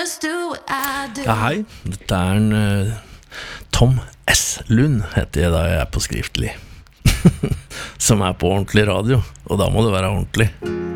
Ja, hei, dette en Tom S. Lund, heter jeg da jeg på skriftlig. Som på ordentlig radio, og da må det være ordentlig.